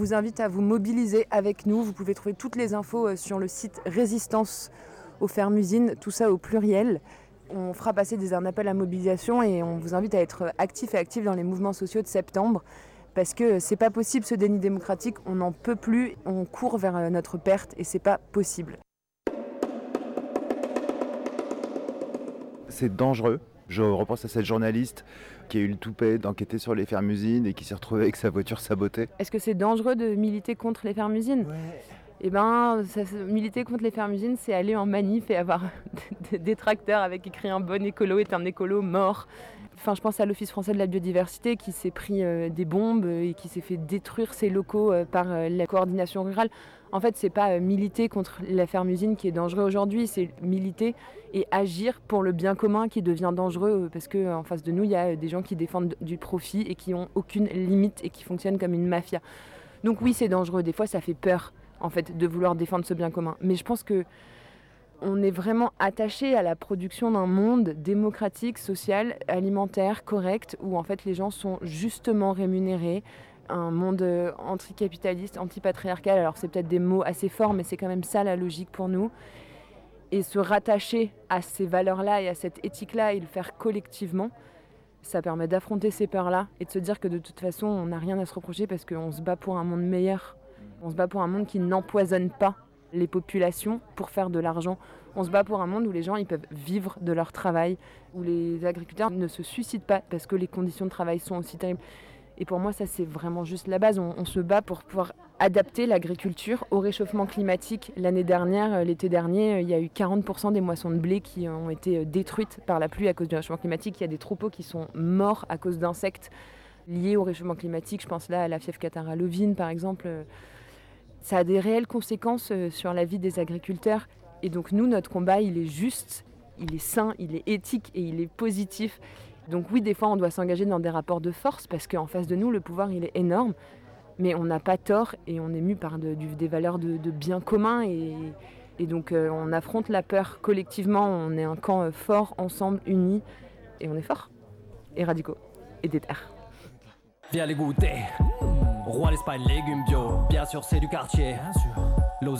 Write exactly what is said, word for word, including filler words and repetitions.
vous invite à vous mobiliser avec nous. Vous pouvez trouver toutes les infos sur le site Résistance aux fermes-usines, tout ça au pluriel. On fera passer des, un appel à mobilisation et on vous invite à être actifs et actifs dans les mouvements sociaux de septembre. Parce que c'est pas possible ce déni démocratique, on n'en peut plus, on court vers notre perte et c'est pas possible. C'est dangereux. Je repense à cette journaliste qui a eu le toupet d'enquêter sur les fermes-usines et qui s'est retrouvée avec sa voiture sabotée. Est-ce que c'est dangereux de militer contre les fermes-usines ? Ouais. Eh ben, ça, militer contre les fermes-usines, c'est aller en manif et avoir des tracteurs avec écrit un bon écolo est un écolo mort. Enfin, je pense à l'Office français de la biodiversité qui s'est pris euh, des bombes et qui s'est fait détruire ses locaux euh, par euh, la coordination rurale. En fait, c'est pas euh, militer contre la ferme-usine qui est dangereux aujourd'hui, c'est militer et agir pour le bien commun qui devient dangereux euh, parce qu'en face de nous, il y a des gens qui défendent du profit et qui n'ont aucune limite et qui fonctionnent comme une mafia. Donc oui, c'est dangereux. Des fois, ça fait peur, en fait, de vouloir défendre ce bien commun. Mais je pense que on est vraiment attaché à la production d'un monde démocratique, social, alimentaire, correct, où en fait les gens sont justement rémunérés. Un monde anticapitaliste, antipatriarcal, alors c'est peut-être des mots assez forts, mais c'est quand même ça la logique pour nous. Et se rattacher à ces valeurs-là et à cette éthique-là et le faire collectivement, ça permet d'affronter ces peurs-là et de se dire que de toute façon, on n'a rien à se reprocher parce qu'on se bat pour un monde meilleur. On se bat pour un monde qui n'empoisonne pas les populations pour faire de l'argent. On se bat pour un monde où les gens ils peuvent vivre de leur travail, où les agriculteurs ne se suicident pas parce que les conditions de travail sont aussi terribles. Et pour moi, ça, c'est vraiment juste la base. On, on se bat pour pouvoir adapter l'agriculture au réchauffement climatique. L'année dernière, l'été dernier, il y a eu quarante pour cent des moissons de blé qui ont été détruites par la pluie à cause du réchauffement climatique. Il y a des troupeaux qui sont morts à cause d'insectes liés au réchauffement climatique. Je pense là à la fièvre catarrhale ovine, par exemple. Ça a des réelles conséquences sur la vie des agriculteurs. Et donc nous, notre combat, il est juste, il est sain, il est éthique et il est positif. Donc oui, des fois, on doit s'engager dans des rapports de force parce qu'en face de nous, le pouvoir, il est énorme. Mais on n'a pas tort et on est mu par de, du, des valeurs de, de bien commun. Et, et donc euh, on affronte la peur collectivement. On est un camp euh, fort, ensemble, unis. Et on est forts et radicaux et déter. Viens les goûter. Roi l'Espagne, légumes bio. Bien sûr, c'est du quartier. Bien sûr.